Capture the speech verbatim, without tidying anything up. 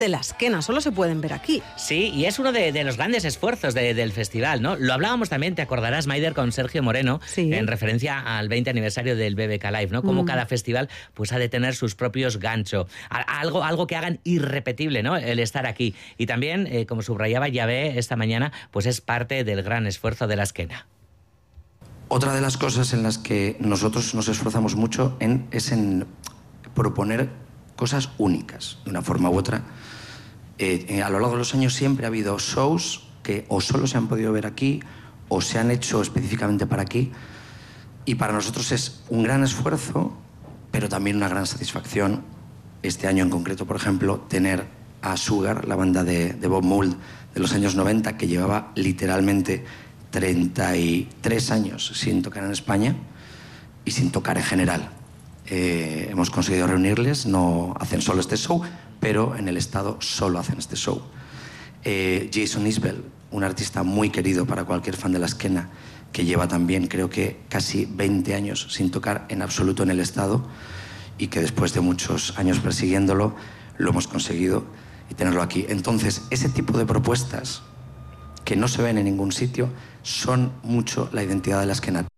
de la Esquena, solo se pueden ver aquí. Sí, y es uno de, de los grandes esfuerzos de, del festival, ¿no? Lo hablábamos también, te acordarás, Maider, con Sergio Moreno, sí. en referencia al veinte aniversario del B B K Live, ¿no? Como mm. cada festival pues ha de tener sus propios ganchos, algo, algo que hagan irrepetible, ¿no? El estar aquí. Y también, eh, como subrayaba Yahvé esta mañana, pues es parte del gran esfuerzo de la Esquena. Otra de las cosas en las que nosotros nos esforzamos mucho en, es en proponer cosas únicas, de una forma u otra. Eh, eh, a lo largo de los años siempre ha habido shows que o solo se han podido ver aquí o se han hecho específicamente para aquí, y para nosotros es un gran esfuerzo, pero también una gran satisfacción. Este año en concreto, por ejemplo, tener a Sugar, la banda de, de Bob Mould de los años noventa, que llevaba literalmente treinta y tres años sin tocar en España y sin tocar en general. Eh, hemos conseguido reunirles, no hacen solo este show, pero en el estado solo hacen este show. Eh, Jason Isbell, un artista muy querido para cualquier fan de la Esquena, que lleva también creo que casi veinte años sin tocar en absoluto en el estado, y que después de muchos años persiguiéndolo lo hemos conseguido y tenerlo aquí. Entonces, ese tipo de propuestas que no se ven en ningún sitio son mucho la identidad de la Esquena.